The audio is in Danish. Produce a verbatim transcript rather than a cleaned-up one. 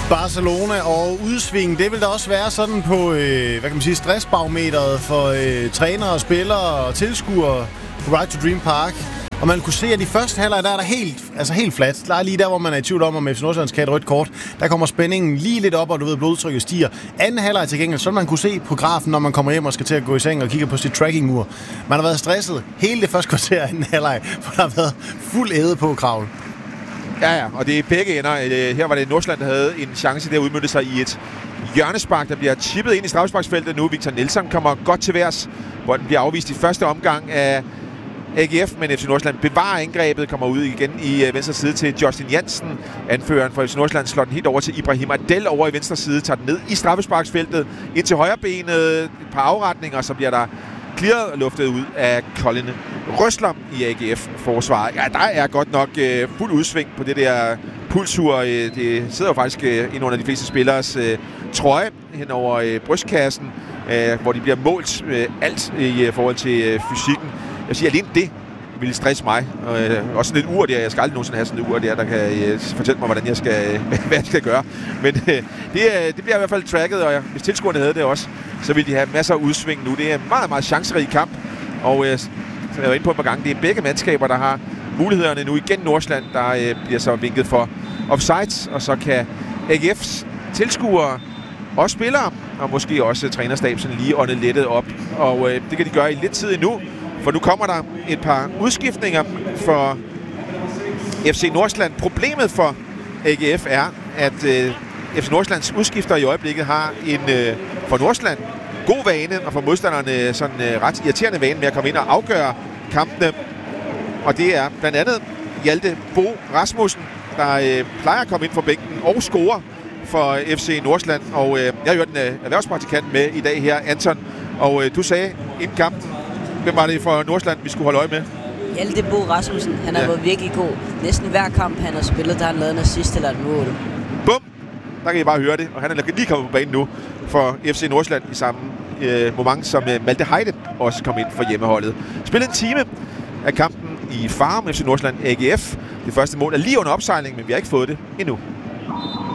Barcelona og udsving, det vil der også være sådan på, øh, hvad kan man sige, stressbarometeret for øh, trænere, spillere og tilskuere på Right to Dream Park. Og man kunne se, at de første halvleg, der er der helt, altså helt fladt. Der er lige der, hvor man er i tvivl om, om F C Nordsjælland skal have et rødt kort. Der kommer spændingen lige lidt op, og du ved, blodtrykket stiger. Anden halvleg til gengæld, så man kunne se på grafen, når man kommer hjem og skal til at gå i seng og kigge på sit tracking-ur. Man har været stresset hele det første kvarter af anden halvleg, for der har været fuld æde på kravl. Ja, ja, og det er begge ender. Her var det Nordsjælland, der havde en chance der at udmønte sig i et hjørnespark, der bliver chippet ind i straffesparksfeltet nu. Victor Nielsen kommer godt til værs, hvor den bliver afvist i første omgang af A G F, men F C Nordsjælland bevarer angrebet, kommer ud igen i venstre side til Justin Jansen. Anføreren for F C Nordsjælland slår den helt over til Ibrahim Adel over i venstre side, tager den ned i straffesparksfeltet, ind til højre benet, et par afretninger, så bliver der clearet og luftet ud af Colin Røsler i A G F-forsvaret. Ja, der er godt nok øh, fuld udsving på det der pulsur. Øh, det sidder jo faktisk øh, ind under de fleste spillers øh, trøje hen over øh, brystkassen, øh, hvor de bliver målt øh, alt i øh, forhold til øh, fysikken. Jeg siger, alene det vil stresse mig. Og øh, også sådan et ur der. Jeg skal aldrig nogensinde have sådan et ur der, der kan øh, fortælle mig, hvordan jeg skal, hvad jeg skal gøre. Men øh, det, øh, det bliver i hvert fald tracket, og hvis tilskuerne havde det også, så vil de have masser af udsving nu. Det er en meget, meget chancerig kamp. Og øh, som jeg var inde på et par gange, det er begge mandskaber, der har mulighederne nu. Igen Nordsjælland, der øh, bliver så vinket for offside, og så kan A G F's tilskuere og spillere, og måske også trænerstab, sådan lige åndet lettet op. Og øh, det kan de gøre i lidt tid endnu. For nu kommer der et par udskiftninger for F C Nordsjælland. Problemet for A G F er, at øh, F C Nordsjællands udskifter i øjeblikket har en øh, for Nordsjælland god vane, og for modstanderne sådan øh, ret irriterende vane med at komme ind og afgøre kampene. Og det er blandt andet Hjalte Bo Rasmussen, der øh, plejer at komme ind for bænken og score for F C Nordsjælland. Og øh, jeg har hørt en øh, erhvervspraktikant med i dag her, Anton. Og øh, du sagde inden kampen, hvem var det for Nordsjælland, vi skulle holde øje med? Hjalte Bo Rasmussen. Han har ja. været virkelig god. Næsten hver kamp, han har spillet, der har han lavet en assist eller et mål. Bum! Der kan I bare høre det. Og han er lige kommet på banen nu for F C Nordsjælland i samme øh, moment, som øh, Malte Heide også kom ind for hjemmeholdet. Spillet en time af kampen i Farum, F C Nordsjælland A G F. Det første mål er lige under opsejling, men vi har ikke fået det endnu.